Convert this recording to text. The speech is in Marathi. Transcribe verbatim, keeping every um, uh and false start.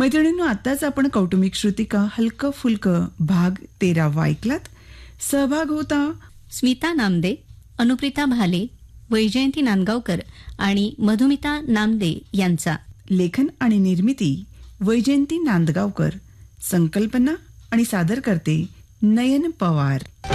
मैत्रिणींनो, आताच आपण कौटुंबिक श्रुतिका हलकं फुलकं भाग तेरावा ऐकलात. सहभाग होता स्मिता नामदे, अनुप्रिता भाले, वैजयंती नांदगावकर आणि मधुमिता नामदे यांचा. लेखन आणि निर्मिती वैजयंती नांदगावकर. संकल्पना आणि सादर करते नयन पवार.